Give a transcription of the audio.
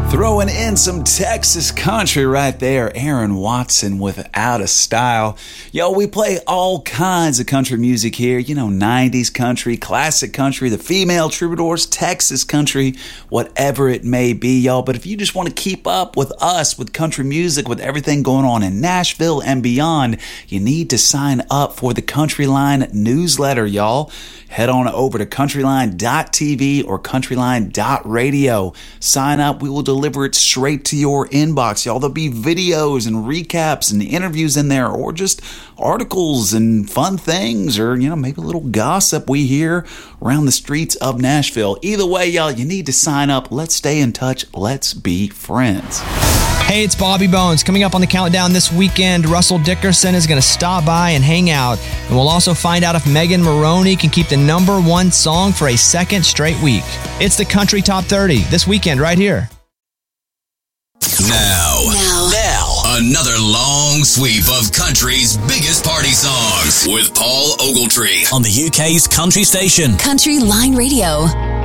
Throwing in some Texas country right there. Aaron Watson with Out of Style. Yo, we play all kinds of country music here. You know, 90s country, classic country, the female troubadours, Texas country, whatever it may be, y'all. But if you just want to keep up with us, with country music, with everything going on in Nashville and beyond, you need to sign up for the Countryline newsletter, y'all. Head on over to countryline.tv or countryline.radio. Sign up. We will deliver it straight to your inbox, y'all. There'll be videos and recaps and interviews in there, or just articles and fun things, or, you know, maybe a little gossip we hear around the streets of Nashville. Either way, y'all, you need to sign up. Let's stay in touch. Let's be friends. Hey, it's Bobby Bones. Coming up on the countdown this weekend, Russell Dickerson is going to stop by and hang out. And we'll also find out if Megan Moroney can keep the #1 song for a second straight week. It's the Country Top 30 this weekend right here. Now, another long sweep of country's biggest party songs with Paul Ogletree on the UK's country station, Country Line Radio.